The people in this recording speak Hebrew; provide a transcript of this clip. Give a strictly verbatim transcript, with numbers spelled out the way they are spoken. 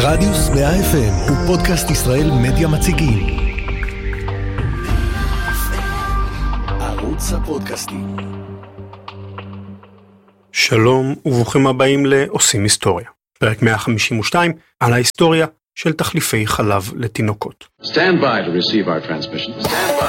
רדיוס מאה אף אם הוא פודקאסט ישראל מדיה מציגים. ערוץ הפודקאסטים. שלום וברוכים הבאים לעושים היסטוריה. פרק מאה חמישים ושתיים על ההיסטוריה של תחליפי חלב לתינוקות. Stand by to receive our transmission. Stand by.